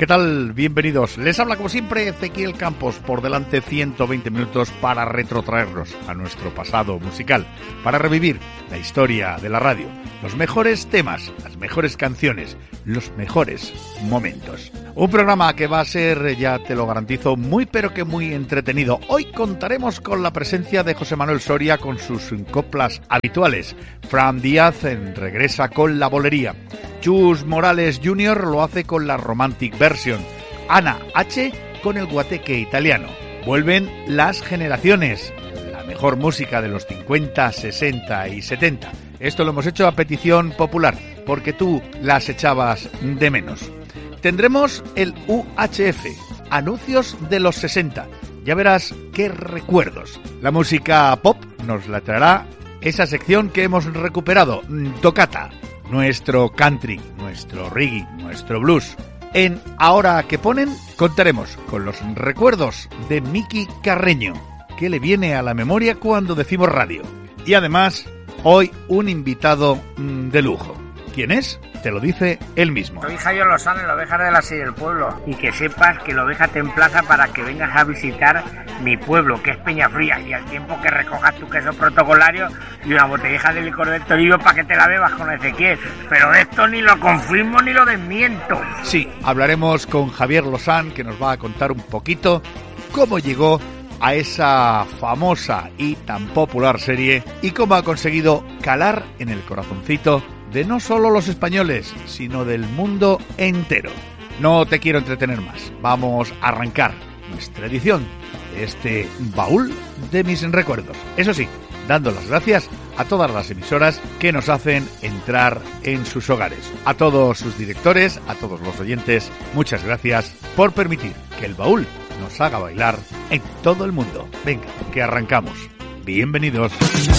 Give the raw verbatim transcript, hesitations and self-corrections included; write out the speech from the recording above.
¿Qué tal? Bienvenidos. Les habla como siempre Ezequiel Campos. Por delante ciento veinte minutos para retrotraernos a nuestro pasado musical, para revivir la historia de la radio, los mejores temas, las mejores canciones, los mejores momentos. Un programa que va a ser, ya te lo garantizo, muy pero que muy entretenido. Hoy contaremos con la presencia de José Manuel Soria con sus coplas habituales. Fran Díaz en regresa con la bolería. Chus Morales junior lo hace con la Romantic Version. Ana H con el guateque italiano. Vuelven las generaciones, la mejor música de los cincuenta, sesenta y setenta. Esto lo hemos hecho a petición popular, porque tú las echabas de menos. Tendremos el U H F, anuncios de los sesenta. Ya verás qué recuerdos. La música pop nos la traerá esa sección que hemos recuperado, Tocata. Nuestro country, nuestro reggae, nuestro blues. En Ahora que ponen, contaremos con los recuerdos de Miki Carreño, que le viene a la memoria cuando decimos radio. Y además, hoy un invitado de lujo. ¿Quién es? Te lo dice él mismo. Soy Javier Lozano, el Oveja de la Silla del Pueblo. Y que sepas que el Oveja te emplaza para que vengas a visitar mi pueblo, que es Peñafría. Y al tiempo que recojas tu queso protocolario y una botellita de licor del Toribio para que te la bebas con Ezequiel. Pero esto ni lo confirmo ni lo desmiento. Sí, hablaremos con Javier Lozano, que nos va a contar un poquito cómo llegó a esa famosa y tan popular serie y cómo ha conseguido calar en el corazoncito de no solo los españoles, sino del mundo entero. No te quiero entretener más. Vamos a arrancar nuestra edición de este baúl de mis recuerdos. Eso sí, dando las gracias a todas las emisoras que nos hacen entrar en sus hogares. A todos sus directores, a todos los oyentes, muchas gracias por permitir que el baúl nos haga bailar en todo el mundo. Venga, que arrancamos. Bienvenidos.